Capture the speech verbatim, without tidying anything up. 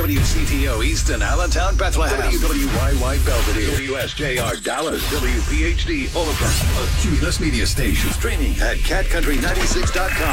W C T O Easton, Allentown, Bethlehem. W W Y Y Belvedere. W S J R Dallas. W P H D Oliver. A Cumulus Media Station. Streaming at cat country ninety-six dot com.